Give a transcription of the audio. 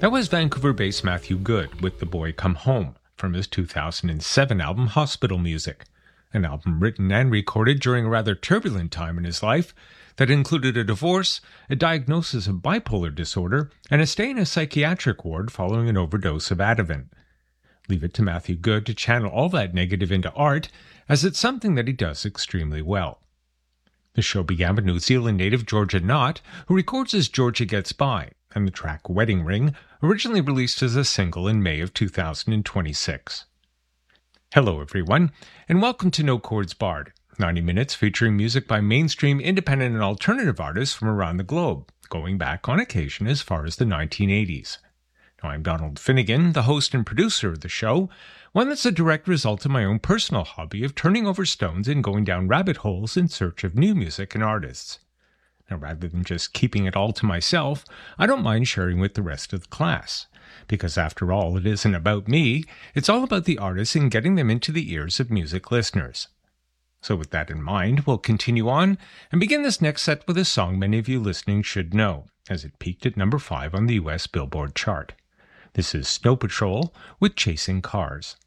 That was Vancouver-based Matthew Good with The Boy Come Home from his 2007 album Hospital Music, an album written and recorded during a rather turbulent time in his life that included a divorce, a diagnosis of bipolar disorder, and a stay in a psychiatric ward following an overdose of Ativan. Leave it to Matthew Good to channel all that negative into art, as it's something that he does extremely well. The show began with New Zealand native Georgia Knott, who records as Georgia Gets By, and the track Wedding Ring, originally released as a single in May of 2026. Hello everyone, and welcome to No Chords Barred, 90 minutes featuring music by mainstream, independent, and alternative artists from around the globe, going back on occasion as far as the 1980s. Now, I'm Donald Finnegan, the host and producer of the show, one that's a direct result of my own personal hobby of turning over stones and going down rabbit holes in search of new music and artists. Now, rather than just keeping it all to myself, I don't mind sharing with the rest of the class. Because after all, it isn't about me, it's all about the artists and getting them into the ears of music listeners. So with that in mind, we'll continue on and begin this next set with a song many of you listening should know, as it peaked at number 5 on the US Billboard chart. This is Snow Patrol with Chasing Cars.